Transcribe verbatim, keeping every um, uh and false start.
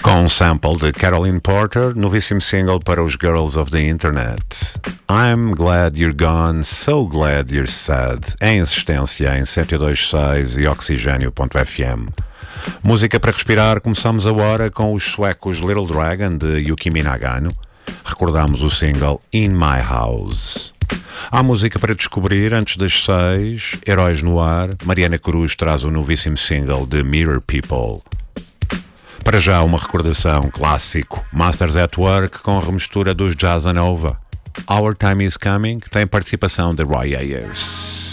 Com um sample de Caroline Porter, novíssimo single para os Girls of the Internet. I'm glad you're gone, so glad you're sad. Em insistência em cento e dois ponto seis e oxigênio ponto f m. Música para respirar, começamos agora com os suecos Little Dragon de Yukimi Nagano. Recordamos o single In My House. Há música para descobrir antes das seis, Heróis no Ar. Mariana Cruz traz o novíssimo single de Mirror People. Para já uma recordação clássico, Masters at Work com a remistura dos Jazz Nova. Our Time Is Coming tem participação de Roy Ayers.